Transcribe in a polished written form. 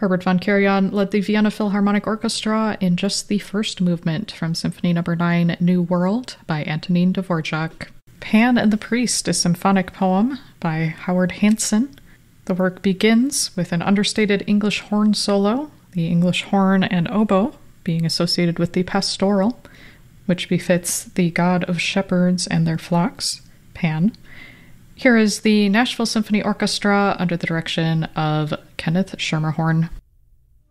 Herbert von Karajan led the Vienna Philharmonic Orchestra in just the first movement from Symphony No. 9, New World, by Antonin Dvorak. Pan and the Priest, a symphonic poem by Howard Hanson. The work begins with an understated English horn solo, the English horn and oboe being associated with the pastoral, which befits the god of shepherds and their flocks, Pan. Here is the Nashville Symphony Orchestra under the direction of Kenneth Schermerhorn.